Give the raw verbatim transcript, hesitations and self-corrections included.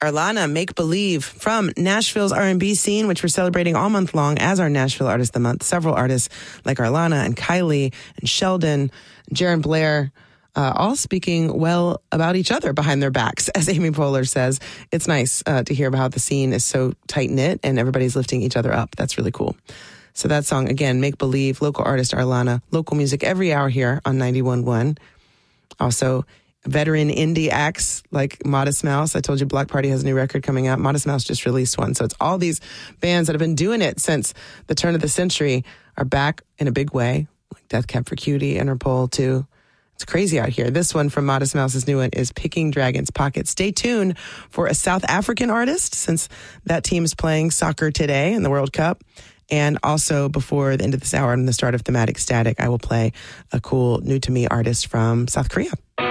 Arlana, Make Believe, from Nashville's R and B scene, which we're celebrating all month long as our Nashville Artist of the Month. Several artists like Arlana and Kylie and Sheldon, and Jaron Blair, uh, all speaking well about each other behind their backs. As Amy Poehler says, it's nice uh, to hear about how the scene is so tight-knit and everybody's lifting each other up. That's really cool. So that song, again, Make Believe, local artist Arlana, local music every hour here on ninety-one point one. Also, veteran indie acts like Modest Mouse. I told you Block Party has a new record coming out. Modest Mouse just released one. So it's all these bands that have been doing it since the turn of the century are back in a big way. Like Death Cab for Cutie, Interpol too. It's crazy out here. This one from Modest Mouse's new one is Picking Dragon's Pocket. Stay tuned for a South African artist, since that team is playing soccer today in the World Cup. And also, before the end of this hour and the start of Thematic Static, I will play a cool new to me artist from South Korea.